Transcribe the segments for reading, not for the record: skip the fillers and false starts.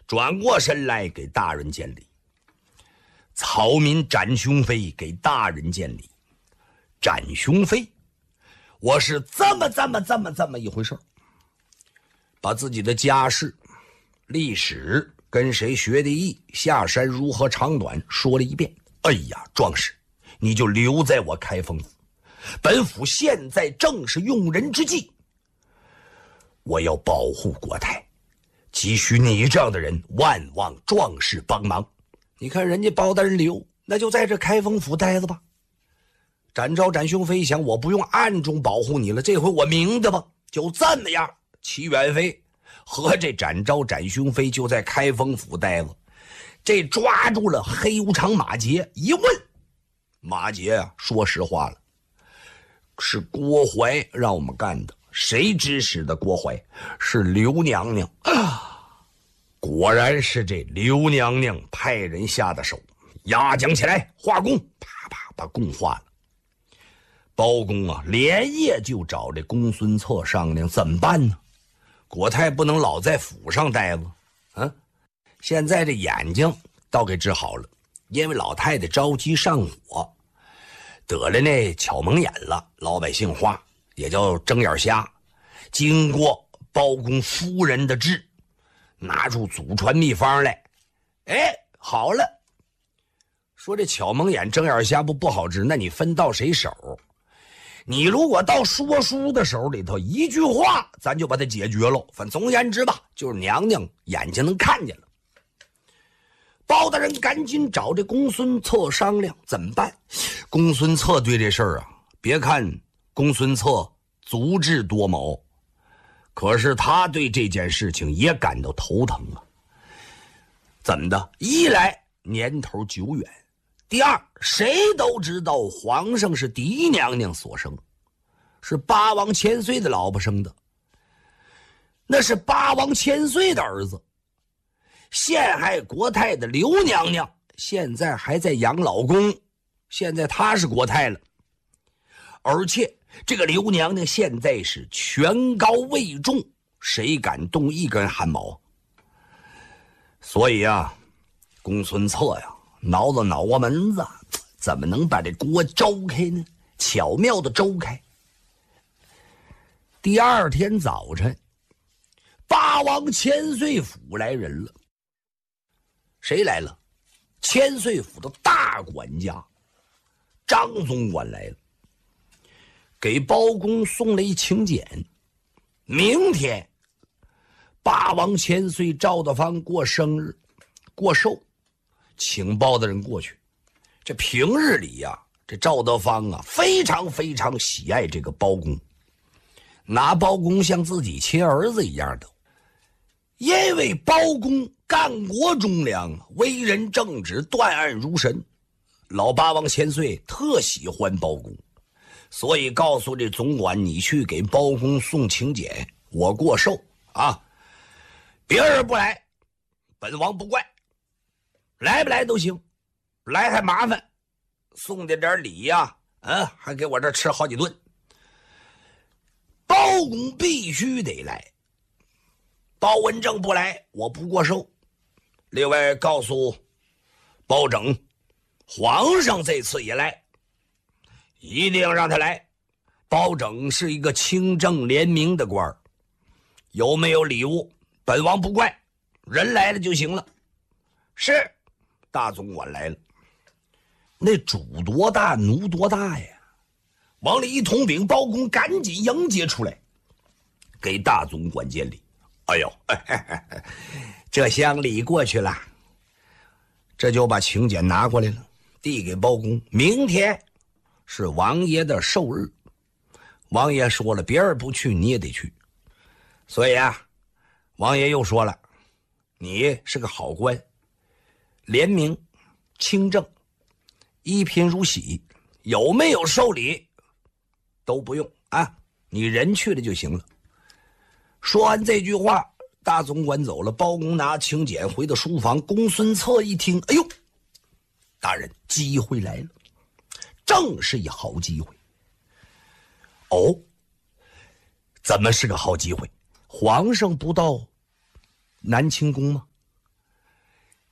转过身来给大人见礼。草民展雄飞给大人见礼。展雄飞，我是这么一回事，把自己的家事、历史、跟谁学的艺、下山如何长短说了一遍。哎呀，壮士，你就留在我开封府，本府现在正是用人之际，我要保护国泰，急需你这样的人，万望壮士帮忙。你看人家包大人留，那就在这开封府待着吧。展昭、展雄飞想，我不用暗中保护你了，这回我明的吧。就这么样，齐远飞和这展昭、展雄飞就在开封府待着。这抓住了黑无常马杰，一问，马杰啊，说实话了，是郭槐让我们干的。谁指使的郭槐？是刘娘娘啊！果然是这刘娘娘派人下的手。压将起来，画弓，啪啪把弓画了。包公啊，连夜就找这公孙策商量怎么办呢？国泰不能老在府上待着，现在这眼睛倒给治好了，因为老太太着急上火，得了那巧蒙眼了，老百姓话也叫睁眼瞎。经过包公夫人的治，拿出祖传秘方来，好了。说这巧蒙眼、睁眼瞎不好治，那你分到谁手？你如果到说书的手里头，一句话咱就把它解决了。反正总而言之吧，就是娘娘眼睛能看见了。包大人赶紧找这公孙策商量怎么办。公孙策对这事儿啊，别看公孙策足智多谋，可是他对这件事情也感到头疼啊。怎么的？一来年头久远，第二，谁都知道皇上是嫡娘娘所生，是八王千岁的老婆生的，那是八王千岁的儿子。陷害国泰的刘娘娘现在还在养老宫，现在她是国泰了，而且这个刘娘娘现在是权高位重，谁敢动一根汗毛？所以啊，公孙策呀，挠着脑瓜门子，怎么能把这锅周开呢？巧妙的周开。第二天早晨，八王千岁府来人了。谁来了？千岁府的大管家张总管来了，给包公送了一请柬。明天八王千岁赵德芳过生日过寿，请包大人过去。这平日里呀，这赵德芳啊非常喜爱这个包公，拿包公像自己亲儿子一样的。因为包公干国忠良，为人正直，断案如神，老八王千岁特喜欢包公，所以告诉这总管，你去给包公送请柬，我过寿啊，别人不来本王不怪，来不来都行，来还麻烦，送点礼呀，还给我这吃好几顿。包公必须得来，包文正不来我不过寿。另外告诉包拯，皇上这次也来，一定让他来。包拯是一个清正廉明的官，有没有礼物本王不怪，人来了就行了。是，大总管来了。那主多大奴多大呀，往里一捅饼，包公赶紧迎接出来，给大总管见礼。哎呦，这厢礼过去了，这就把请柬拿过来了，递给包公。明天是王爷的寿日，王爷说了，别人不去你也得去，所以啊，王爷又说了，你是个好官，廉明清正，一贫如洗，有没有寿礼都不用啊，你人去了就行了。说完这句话，大总管走了，包公拿请柬回到书房。公孙策一听，哎呦，大人，机会来了，正是一好机会。哦，怎么是个好机会？皇上不到南清宫吗？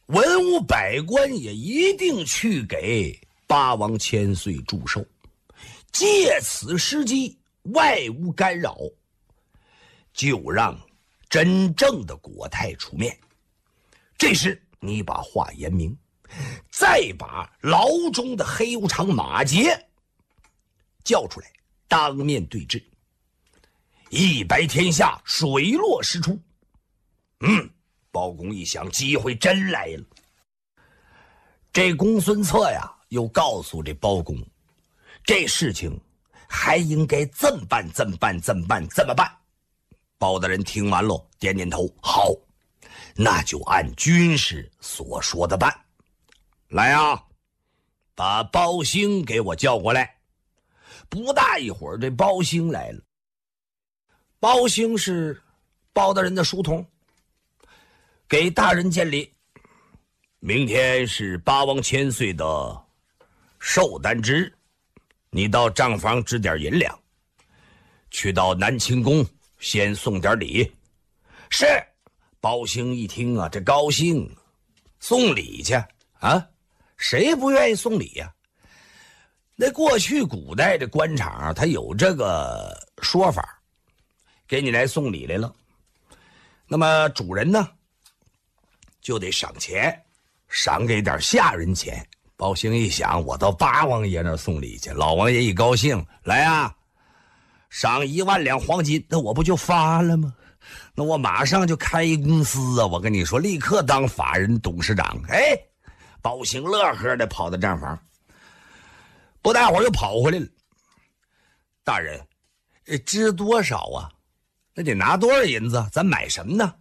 文武百官也一定去给八王千岁祝寿，借此时机外无干扰，就让真正的国太出面。这时你把话言明，再把牢中的黑无常马杰叫出来，当面对质，一白天下，水落石出。包公一想，机会真来了。这公孙策呀，又告诉这包公，这事情还应该这么办，这么办，这么办，这么办。包大人听完喽，点点头，好，那就按军师所说的办。来啊，把包兴给我叫过来。不大一会儿，这包兴来了。包兴是包大人的书童，给大人见礼。明天是八王千岁的寿诞之日，你到账房支点银两，去到南清宫先送点礼。是。包兴一听啊，这高兴，送礼去啊，谁不愿意送礼呀？那过去古代的官场他有这个说法，给你来送礼来了，那么主人呢就得赏钱，赏给点下人钱。包兴一想，我到八王爷那儿送礼去，老王爷一高兴，来啊，赏1万两黄金，那我不就发了吗？那我马上就开一公司啊！我跟你说，立刻当法人董事长。哎，包兴乐呵的跑到账房，不大会儿又跑回来了。大人，支多少啊？那得拿多少银子？咱买什么呢？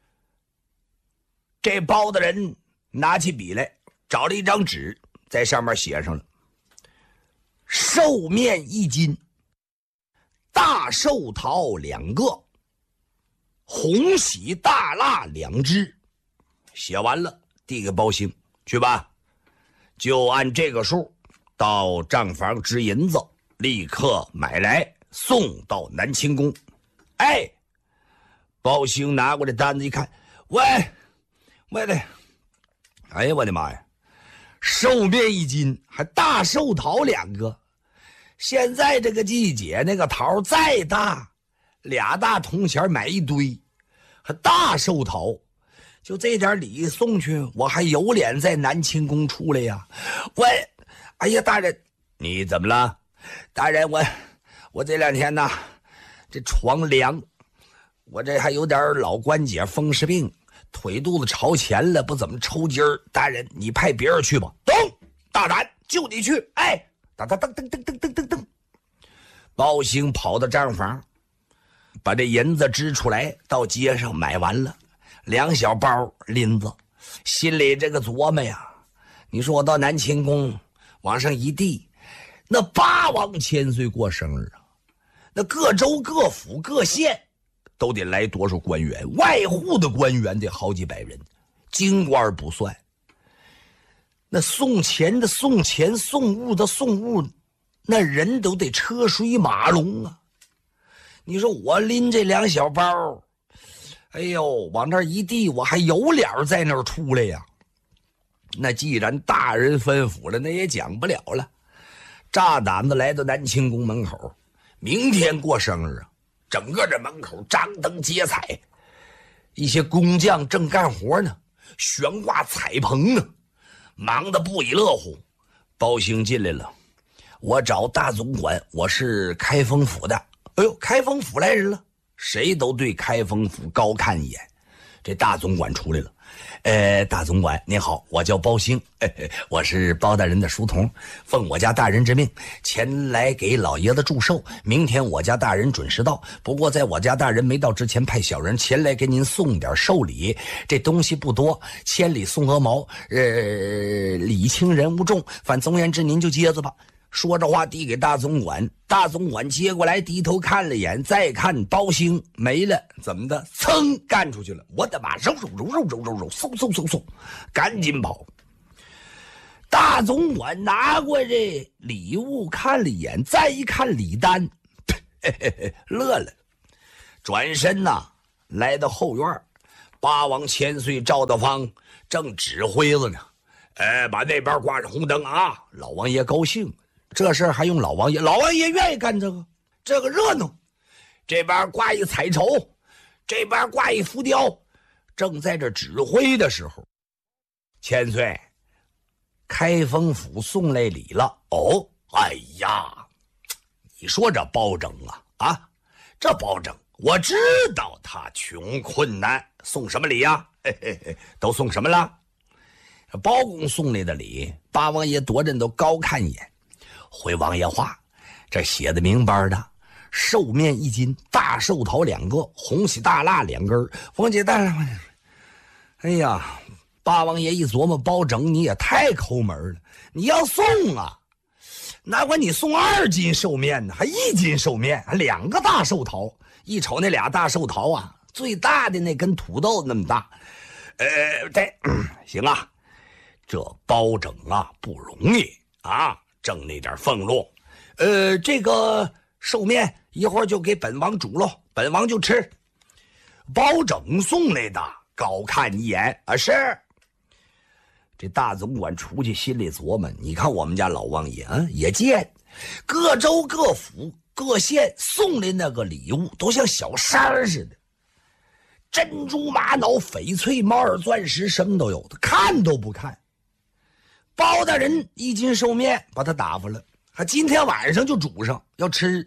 这包大人拿起笔来，找了一张纸，在上面写上了：寿面1斤，大寿桃2个，红喜大蜡2只。写完了，递给包兴，去吧，就按这个数到账房支银子，立刻买来送到南清宫。哎，包兴拿过来单子一看，喂的，哎呀我的妈呀，寿面1斤，还大寿桃2个。现在这个季节，那个桃再大，2大铜钱买一堆，还大寿桃，就这点礼送去，我还有脸在南清宫出来呀？哎呀，大人，你怎么了？大人，我这2天呐，这床凉，我这还有点老关节风湿病，腿肚子朝前了，不怎么抽筋儿。大人，你派别人去吧。懂，大胆，就你去。哎，噔噔噔噔噔噔噔噔噔，包兴跑到账房，把这银子支出来，到街上买完了，2小包拎子，心里这个琢磨呀，你说我到南清宫往上一递，那八王千岁过生日啊，那各州各府各县都得来多少官员，外户的官员得好几百人，京官不算。那送钱的送钱，送物的送物，那人都得车水马龙啊。你说我拎这2小包，哎呦，往那一递，我还有脸在那儿出来呀？那既然大人吩咐了，那也讲不了了。炸胆子来到南清宫门口，明天过生日啊，整个这门口张灯结彩，一些工匠正干活呢，悬挂彩棚呢，忙得不亦乐乎。包兴进来了，我找大总管，我是开封府的。哎呦，开封府来人了，谁都对开封府高看一眼。这大总管出来了，大总管您好，我叫包兴，我是包大人的书童，奉我家大人之命前来给老爷子祝寿，明天我家大人准时到，不过在我家大人没到之前，派小人前来给您送点寿礼，这东西不多，千里送鹅毛，礼轻人勿重，反总而言之您就接着吧。说着话递给大总管，大总管接过来，低头看了一眼，再看包兴没了，怎么的？噌干出去了！我的妈！嗖，嗖，赶紧跑！大总管拿过这礼物看了一眼，再一看礼单，乐了，转身呐，来到后院， 八王千岁赵德芳正指挥着呢。把那边挂上红灯啊！老王爷高兴，这事儿还用老王爷？老王爷愿意干这个，这个热闹。这边挂一彩绸，这边挂一浮雕，正在这指挥的时候，千岁，开封府送来礼了。哦，哎呀，你说这包拯这包拯，我知道他穷困难，送什么礼呀？嘿嘿嘿，都送什么了？包公送来的礼，八王爷多人都高看一眼。回王爷话，这写的明白的，寿面1斤，大寿桃2个，红喜大蜡2根。王姐大人，哎呀，八王爷一琢磨，包拯你也太抠门了，你要送啊，哪管你送2斤寿面呢，还1斤寿面，还2个大寿桃。一瞅那俩大寿桃啊，最大的那跟土豆那么大。行啊。这包拯啊不容易啊，挣那点俸禄。这个寿面一会儿就给本王煮喽，本王就吃。包拯送来的，高看一眼啊，是。这大总管出去心里琢磨，你看我们家老王爷也见各州各府各县送来那个礼物都像小山似的，珍珠玛瑙翡翠猫耳钻石什么都有，他看都不看。包大人1斤寿面把他打发了，还今天晚上就煮上要吃。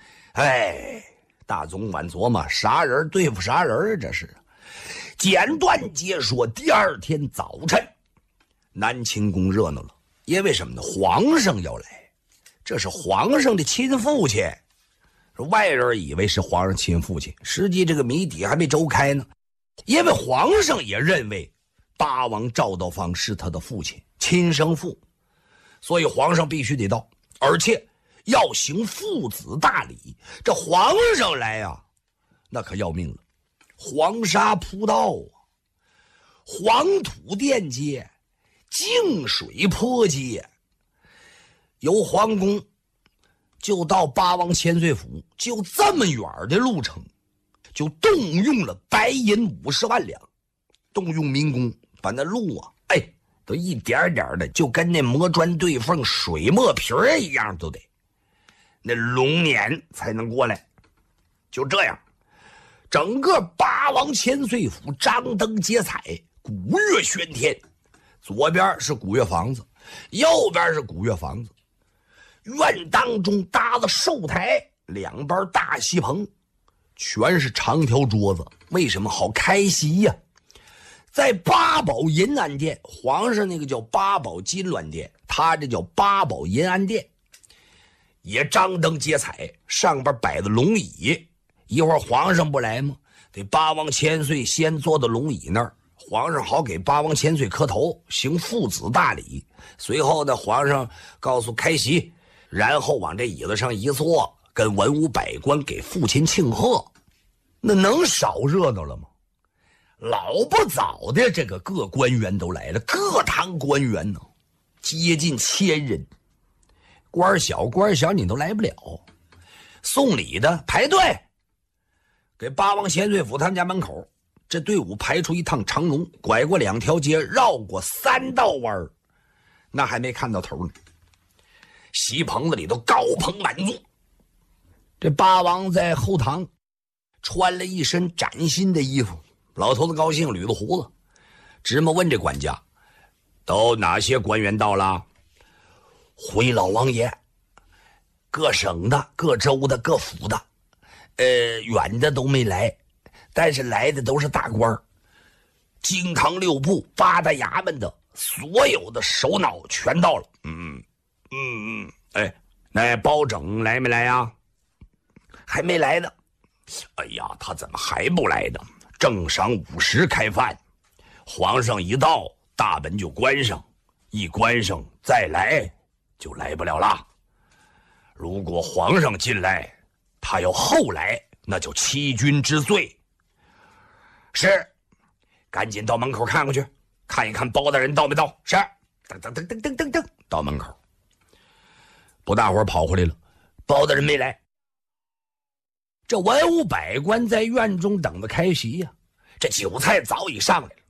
大总管琢磨，啥人对付啥人啊，这是。简短截说，第2天早晨，南清宫热闹了，因为什么呢？皇上要来，这是皇上的亲父亲。外人以为是皇上亲父亲，实际这个谜底还没周开呢。因为皇上也认为八王赵道芳是他的父亲，亲生父，所以皇上必须得到，而且要行父子大礼。这皇上来啊，那可要命了，黄沙铺道啊，黄土垫阶，净水坡街，由皇宫就到八王千岁府，就这么远的路程，就动用了白银50万两，动用民工把那路啊，都一点点的，就跟那磨砖对缝水磨皮一样，都得那龙年才能过来。就这样，整个八王千岁府张灯结彩，鼓乐喧天。左边是鼓乐房子，右边是鼓乐房子，院当中搭了寿台，2边大戏棚，全是长条桌子。为什么好开席呀？在八宝银安殿，皇上那个叫八宝金銮殿，他这叫八宝银安殿，也张灯结彩，上边摆的龙椅。一会儿皇上不来吗？得八王千岁先坐到龙椅那儿，皇上好给八王千岁磕头，行父子大礼。随后呢，皇上告诉开席，然后往这椅子上一坐，跟文武百官给父亲庆贺。那能少热闹了吗？老不早的这个各官员都来了，各堂官员呢接近1000人，官小你都来不了。送礼的排队，给八王千岁府他们家门口，这队伍排出一趟长龙，拐过2条街，绕过3道弯，那还没看到头呢。席棚子里都高朋满座，这八王在后堂穿了一身崭新的衣服，老头子高兴，捋着胡子，直么问这管家：“都哪些官员到了？”回老王爷，各省的、各州的、各府的，远的都没来，但是来的都是大官，京康6部、8大衙门的所有的首脑全到了。那包拯来没来呀？还没来呢。哎呀，他怎么还不来呢？正晌午时开饭，皇上一到，大门就关上，一关上再来就来不了了。如果皇上进来，他要后来，那就欺君之罪。是，赶紧到门口看过去，看一看包大人到没到。是，噔，到门口。不大会儿跑回来了，包大人没来。这文武百官在院中等着开席呀。 这酒菜早已上来了，